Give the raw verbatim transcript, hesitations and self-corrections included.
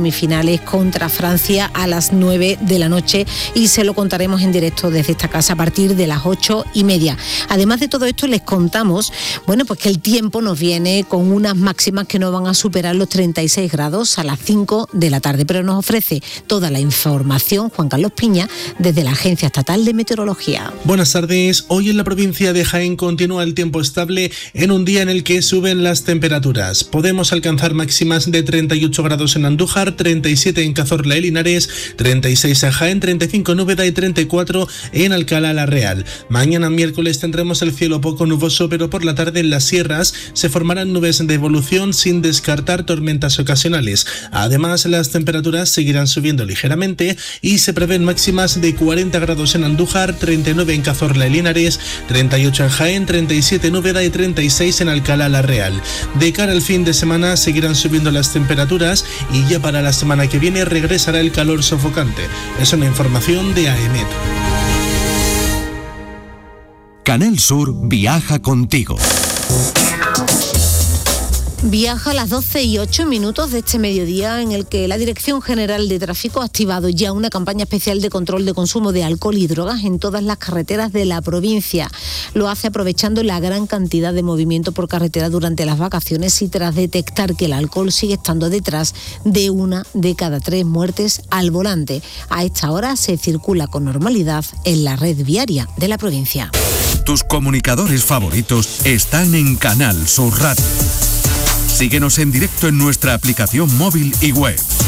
semifinales contra Francia a las nueve de la noche y se lo contaremos en directo desde esta casa a partir de las ocho y media. Además de todo esto, les contamos, bueno, pues que el tiempo nos viene con unas máximas que no van a superar los treinta y seis grados a las cinco de la tarde, pero nos ofrece toda la información Juan Carlos Piña desde la Agencia Estatal de Meteorología. Buenas tardes. Hoy en la provincia de Jaén continúa el tiempo estable en un día en el que suben las temperaturas. Podemos alcanzar máximas de treinta y ocho grados en Andújar, treinta y siete en Cazorla y Linares, treinta y seis en Jaén, treinta y cinco en Úbeda y treinta y cuatro en Alcalá la Real. Mañana miércoles tendremos el cielo poco nuboso, pero por la tarde en las sierras se formarán nubes de evolución sin descartar tormentas ocasionales. Además, las temperaturas seguirán subiendo ligeramente y se prevén máximas de cuarenta grados en Andújar, treinta y nueve en Cazorla y Linares, treinta y ocho en Jaén, treinta y siete en Úbeda y treinta y seis en Alcalá la Real. De cara al fin de semana seguirán subiendo las temperaturas y ya para la semana que viene regresará el calor sofocante. Es una información de A E M E T. Canal Sur viaja contigo. Viaja a las doce y ocho minutos de este mediodía, en el que la Dirección General de Tráfico ha activado ya una campaña especial de control de consumo de alcohol y drogas en todas las carreteras de la provincia. Lo hace aprovechando la gran cantidad de movimiento por carretera durante las vacaciones y tras detectar que el alcohol sigue estando detrás de una de cada tres muertes al volante. A esta hora se circula con normalidad en la red viaria de la provincia. Tus comunicadores favoritos están en Canal Sur Radio. Síguenos en directo en nuestra aplicación móvil y web.